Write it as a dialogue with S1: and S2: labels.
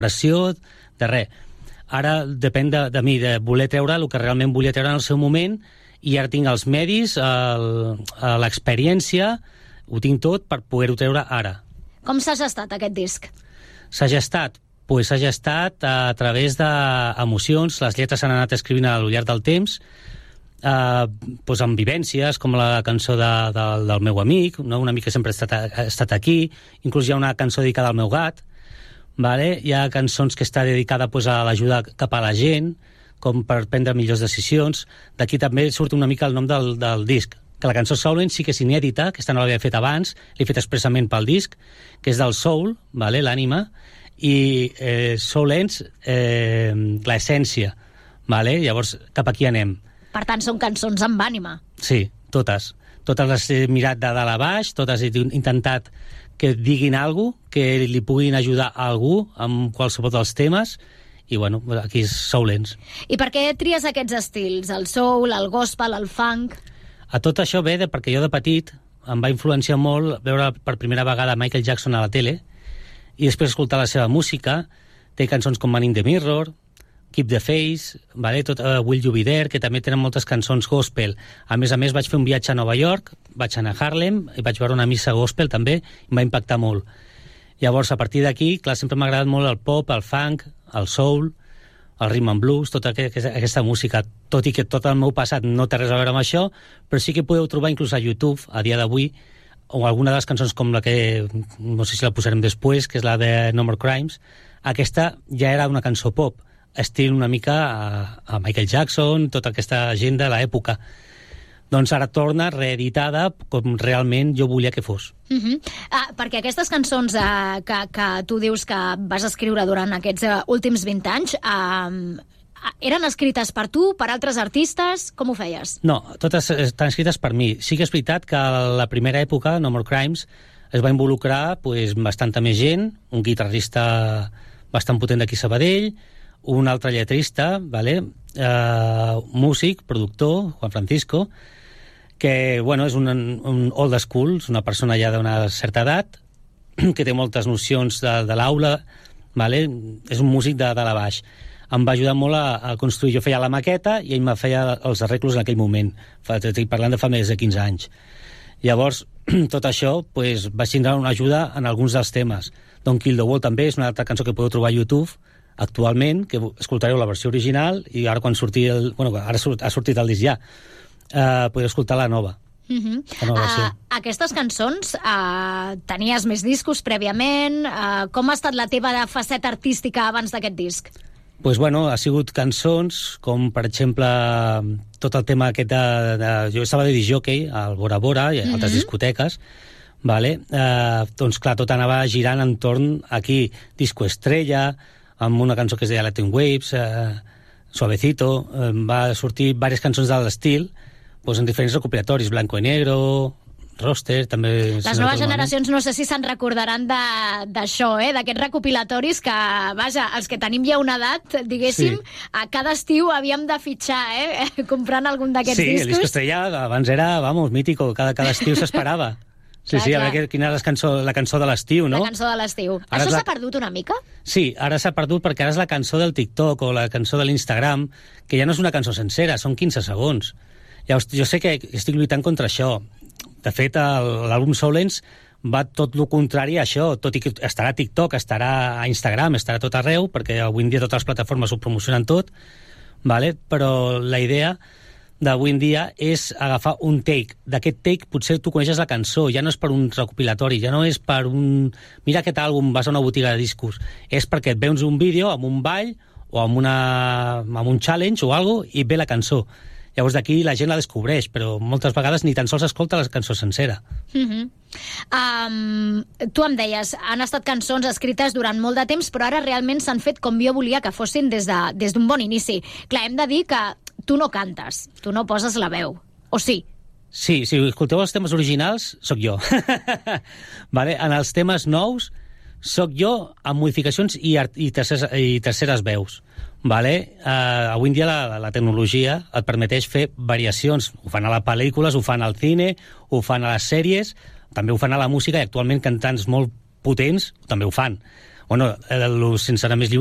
S1: col·laboració, de res. Ara depèn de mi, de voler treure el que realment volia treure en el seu moment, i ara tinc els medis, l'experiència, ho tinc tot per poder-ho treure ara.
S2: Com s'ha gestat aquest disc?
S1: S'ha gestat? Pues s'ha gestat a través d'emocions, les lletres s'han anat escrivint al llarg del temps, pues amb vivències, com la cançó del meu amic, no? Un amic que sempre ha estat aquí, inclús hi ha una cançó dedicada al meu gat, vale? Hi ha cançons que està dedicada pues, a l'ajuda cap a la gent, com per prendre millors decisions. D'aquí també surt una mica el nom del disc, que la cançó Soulens sí que és inèdita, aquesta no l'havia fet abans, l'he fet expressament pel disc, que és del soul, vale? L'ànima, i Soulens, l'essència. Vale? Llavors, cap aquí anem.
S2: Per tant, són cançons amb ànima.
S1: Sí, totes. Totes les he mirat de dalt a baix, totes he intentat que diguin alguna cosa, que li puguin ajudar a algú amb qualsevol dels temes, i bueno, aquí és Soulens.
S2: I per què tries aquests estils? El soul, el gospel, el funk?
S1: A tot això ve perquè jo de petit em va influenciar molt veure per primera vegada Michael Jackson a la tele i després escoltar la seva música. Té cançons com Man in the Mirror, Keep the Faith, vale? Will You Be There, que també tenen moltes cançons gospel. A més, vaig fer un viatge a Nova York, vaig anar a Harlem i vaig veure una missa gospel també, i em va impactar molt. Llavors, a partir d'aquí, clar, sempre m'ha agradat molt el pop, el funk, el soul, el rhythm and blues, tota aquesta música. Tot i que tot el meu passat no té res a veure amb això, però sí que podeu trobar inclús a YouTube, a dia d'avui, o alguna de les cançons com la que, no sé si la posarem després, que és la de No More Crimes. Aquesta ja era una cançó pop, estil una mica a Michael Jackson, tota aquesta gent de l'època. Doncs ara torna reeditada com realment jo volia que fos.
S2: Perquè aquestes cançons que tu dius que vas escriure durant aquests últims 20 anys eren escrites per tu, per altres artistes? Com ho feies?
S1: No, totes estan escrites per mi. Sí que és veritat que a la primera època, No More Crimes, es va involucrar pues, bastanta més gent, un guitarrista bastant potent d'aquí Sabadell, un altre lletrista, vale? Músic, productor, Juan Francisco, que bueno, és un old school, és una persona ja d'una certa edat, que té moltes nocions de l'aula, vale? És un músic de la baix. Em va ajudar molt a construir. Jo feia la maqueta i ell me feia els arreglos en aquell moment. Estic parlant de fa més de 15 anys. Llavors, tot això, pues, va tindre una ajuda en alguns dels temes. Don't Kill the World també és una altra cançó que podeu trobar a YouTube actualment, que escoltareu la versió original, i ara quan surti ara ha sortit el disc ja, podeu escoltar la nova.
S2: Aquestes cançons, tenies més discos prèviament? Com ha estat la teva faceta artística abans d'aquest disc?
S1: Pues bueno, ha sigut cançons com, per exemple, tot el tema aquest jo estava de discjockey al Bora Bora i a altres discoteques, vale? Doncs clar, tot anava girant entorn aquí, Disco Estrella, amb una cançó que es deia Latin Waves, Suavecito, va sortir diverses cançons de l'estil, pues en diferents recopilatoris, Blanco y Negro, Roster, també...
S2: Les noves generacions no sé si se'n recordaran d'això, d'aquests recopilatoris que, vaja, els que tenim ja una edat, diguéssim, a cada estiu havíem de fitxar, comprant algun d'aquests discos.
S1: Sí, el Disco Estrella abans era, mítico, cada estiu s'esperava. Sí, a veure quina és la cançó de l'estiu, no?
S2: La cançó de l'estiu. Això s'ha perdut una mica?
S1: Sí, ara s'ha perdut perquè ara és la cançó del TikTok o la cançó de l'Instagram, que ja no és una cançó sencera, són 15 segons. Jo sé que estic lluitant contra això. De fet, l'àlbum Soulens va tot el contrari a això, tot i que estarà a TikTok, estarà a Instagram, estarà a tot arreu, perquè avui en dia totes les plataformes ho promocionen tot, vale? Però la idea d'avui en dia és agafar un take. D'aquest take potser tu coneixes la cançó, ja no és per un recopilatori, ja no és per un... Mira aquest àlbum, vas a una botiga de discos. És perquè et veus un vídeo amb un ball o amb un challenge o alguna cosa i ve la cançó. Llavors d'aquí la gent la descobreix, però moltes vegades ni tan sols escolta la cançó sencera.
S2: Tu em deies, han estat cançons escrites durant molt de temps, però ara realment s'han fet com jo volia que fossin des d'un bon inici. Clar, hem de dir que tu no cantes, tu no poses la veu, o sí?
S1: Sí, si escolteu els temes originals, sóc jo. Vale? En els temes nous, sóc jo amb modificacions i terceres veus. Vale? Avui en dia la tecnologia et permeteix fer variacions. Ho fan a les pel·lícules, ho fan al cine, ho fan a les sèries, també ho fan a la música, i actualment cantants molt potents també ho fan. Bueno, sense anar més